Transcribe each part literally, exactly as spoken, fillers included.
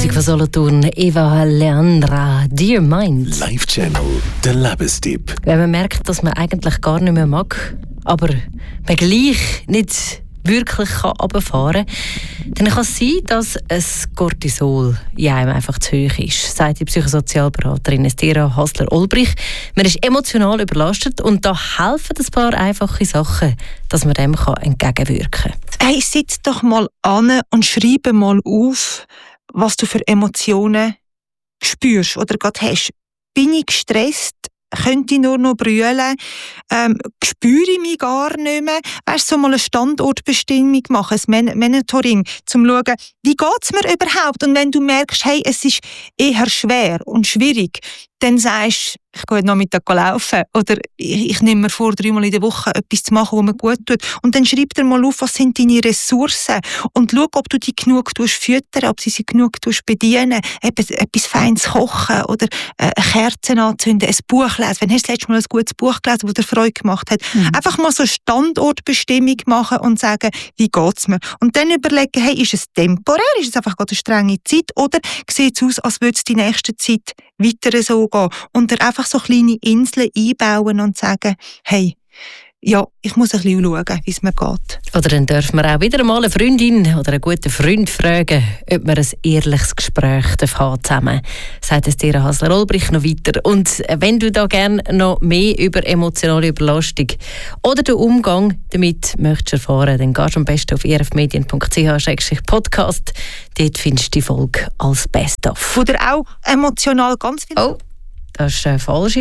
Musik von Solothurn, Eva Leandra, Dear Mind. Live Channel, der Lebenstipp. Wenn man merkt, dass man eigentlich gar nicht mehr mag, aber man gleich nicht wirklich runterfahren kann, dann kann es sein, dass ein Cortisol in einem einfach zu hoch ist, sagt die Psychosozialberaterin Estera Hasler-Olbrich. Man ist emotional überlastet und da helfen ein paar einfache Sachen, dass man dem entgegenwirken kann. Hey, sitz doch mal an und schreibe mal auf, was du für Emotionen spürst oder gerade hast. Bin ich gestresst? Könnte ich nur noch brüllen? Ähm, spüre ich mich gar nicht mehr? Weißt du, so mal eine Standortbestimmung machen, ein Man- Monitoring, um zu schauen, wie geht es mir überhaupt? Und wenn du merkst, hey, es ist eher schwer und schwierig, dann sagst du, ich gehe heute Nachmittag laufen oder ich, ich nehme mir vor, dreimal in der Woche etwas zu machen, was mir gut tut. Und dann schreib dir mal auf, was sind deine Ressourcen und schau, ob du die genug füttern, ob sie sie genug bedienen, eben etwas Feines kochen oder äh, eine Kerze anzünden, ein Buch lesen. Wenn hast du das letzte Mal ein gutes Buch gelesen, das dir Freude gemacht hat? Mhm. Einfach mal so eine Standortbestimmung machen und sagen, wie geht es mir? Und dann überlegen, hey, ist es temporär, ist es einfach gerade eine strenge Zeit oder sieht es aus, als würde es die nächste Zeit weiter so gehen? Und einfach so kleine Inseln einbauen und sagen, hey, ja, ich muss ein bisschen schauen, wie es mir geht. Oder dann dürfen wir auch wieder mal eine Freundin oder einen guten Freund fragen, ob wir ein ehrliches Gespräch haben zusammen, sagt Estera Hasler-Olbrich noch weiter. Und wenn du da gerne noch mehr über emotionale Überlastung oder den Umgang damit möchtest erfahren, dann gehst du am besten auf erfmedien punkt c h slash podcast. Dort findest du die Folge als Best-of. Oder auch emotional ganz viel. Oh, das war falsch.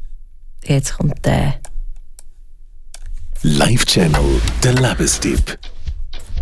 Jetzt kommt der... Live Channel, der Lebenstipp.